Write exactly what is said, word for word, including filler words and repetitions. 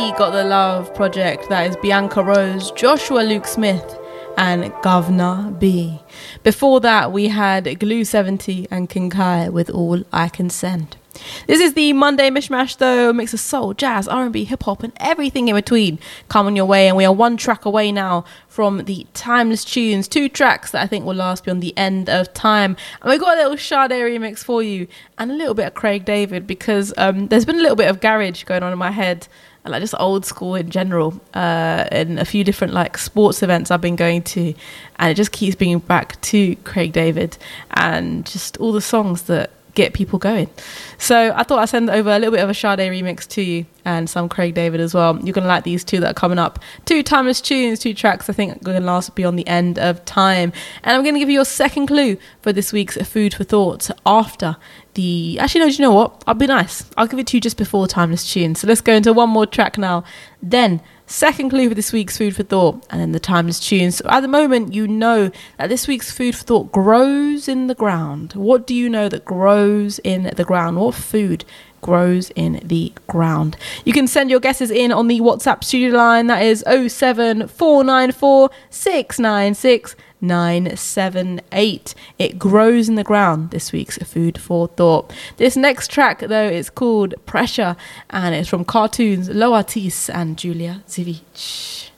Got the Love project, that is Bianca Rose, Joshua Luke Smith and Governor B. Before that we had Glue seventy and King Kai with All I Can Send. This is the Monday Mishmash though, a mix of soul, jazz, R and B, hip hop and everything in between coming your way, and we are one track away now from the Timeless Tunes, two tracks that I think will last beyond the end of time. And we got a little Sade remix for you and a little bit of Craig David, because um, there's been a little bit of garage going on in my head, and like just old school in general, uh, in a few different like sports events I've been going to, and it just keeps bringing back to Craig David and just all the songs that get people going. So I thought I'd send over a little bit of a Sade remix to you and some Craig David as well. You're going to like these two that are coming up. Two timeless tunes, two tracks I think are going to last beyond the end of time. And I'm going to give you your second clue for this week's Food for Thought after the... Actually, no, do you know what? I'll be nice. I'll give it to you just before timeless tunes. So let's go into one more track now. Then... second clue for this week's Food for Thought, and then the timeless tunes. So at the moment, you know that this week's Food for Thought grows in the ground. What do you know that grows in the ground? What food grows in the ground? You can send your guesses in on the WhatsApp studio line. That is oh seven four nine four six nine six nine seven eight. It grows in the ground, this week's Food for Thought. This next track though is called Pressure, and it's from Cartoons, Lo Artis and Julia Zivic.